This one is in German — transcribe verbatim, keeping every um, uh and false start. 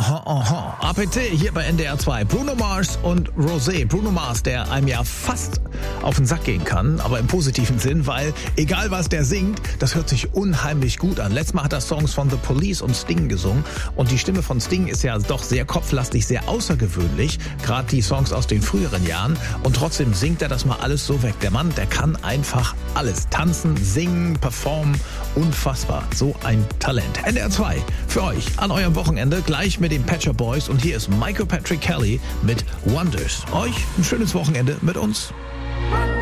Aha, aha. A P T hier bei N D R zwei. Bruno Mars und Rosé. Bruno Mars, der einem ja fast auf den Sack gehen kann, aber im positiven Sinn, weil egal was der singt, das hört sich unheimlich gut an. Letztes Mal hat er Songs von The Police und Sting gesungen und die Stimme von Sting ist ja doch sehr kopflastig, sehr außergewöhnlich, gerade die Songs aus den früheren Jahren, und trotzdem singt er das mal alles so weg. Der Mann, der kann einfach alles. Tanzen, singen, performen, unfassbar. So ein Talent. N D R zwei für euch an eurem Wochenende, gleich mit den Pet Shop Boys, und hier ist Michael Patrick Kelly mit Wonders. Euch ein schönes Wochenende mit uns.